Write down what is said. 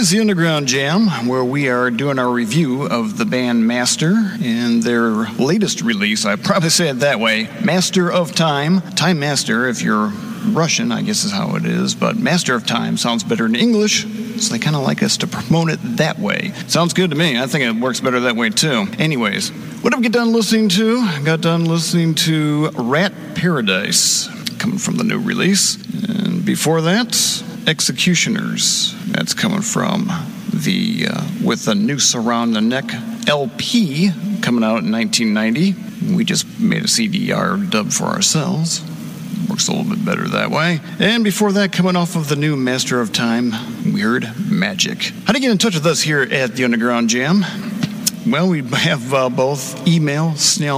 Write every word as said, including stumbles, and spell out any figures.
is the Underground Jam, where we are doing our review of the band Master and their latest release. I probably say it that way, Master of Time. Time Master, if you're Russian, I guess is how it is, but Master of Time sounds better in English, so they kind of like us to promote it that way. Sounds good to me. I think it works better that way too. Anyways, what did we get done listening to? I got done listening to Rat Paradise, coming from the new release. And before that, Executioners. That's coming from the uh, With a Noose Around the Neck L P, coming out in nineteen ninety. We just made a C D R dub for ourselves. Works a little bit better that way. And before that, coming off of the new Master of Time, Weird Magic. How to get in touch with us here at the Underground Jam? Well, we have uh, both email, snail